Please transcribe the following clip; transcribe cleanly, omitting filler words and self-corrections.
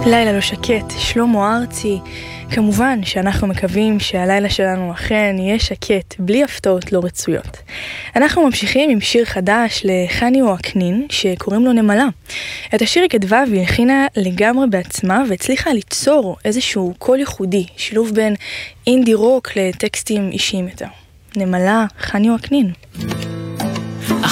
לילה לא שקט, שלמה ארצי. כמובן שאנחנו מקווים שהלילה שלנו אכן יהיה שקט, בלי הפתעות לא רצויות. אנחנו ממשיכים עם שיר חדש לחני ווקנין, שקוראים לו נמלה. את השיר היא כתבה והלחינה לגמרי בעצמה, והצליחה ליצור איזשהו קול ייחודי, שילוב בין אינדי רוק לטקסטים אישיים יותר. נמלה, חני ווקנין.